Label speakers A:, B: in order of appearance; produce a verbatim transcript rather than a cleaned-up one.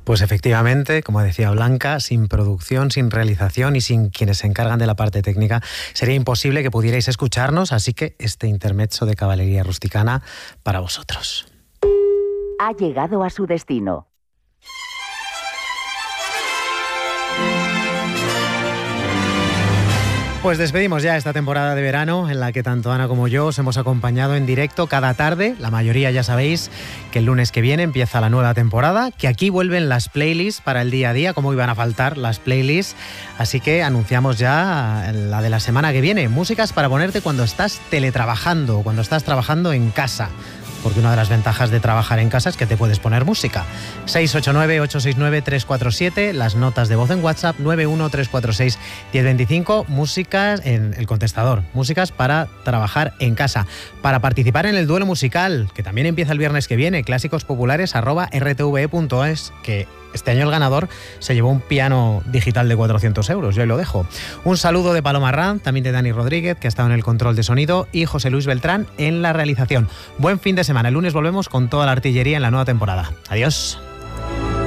A: Pues efectivamente, como decía Blanca, sin producción, sin realización y sin quienes se encargan de la parte técnica, sería imposible que pudierais escucharnos, así que este intermezzo de Caballería Rusticana para vosotros.
B: Ha llegado a su destino.
A: Pues despedimos ya esta temporada de verano en la que tanto Ana como yo os hemos acompañado en directo cada tarde. La mayoría ya sabéis que el lunes que viene empieza la nueva temporada, que aquí vuelven las playlists para el día a día, como iban a faltar las playlists. Así que anunciamos ya la de la semana que viene, músicas para ponerte cuando estás teletrabajando, cuando estás trabajando en casa. Porque una de las ventajas de trabajar en casa es que te puedes poner música. seis ocho nueve, ocho seis nueve, tres cuatro siete, las notas de voz en WhatsApp nueve uno tres cuatro seis, uno cero dos cinco, músicas en el contestador, músicas para trabajar en casa. Para participar en el duelo musical, que también empieza el viernes que viene, clásicos-populares arroba r t v e punto es, que este año el ganador se llevó un piano digital de cuatrocientos euros, yo ahí lo dejo. Un saludo de Paloma Arranz, también de Dani Rodríguez, que ha estado en el control de sonido, y José Luis Beltrán en la realización. Buen fin de semana, el lunes volvemos con toda la artillería en la nueva temporada. Adiós.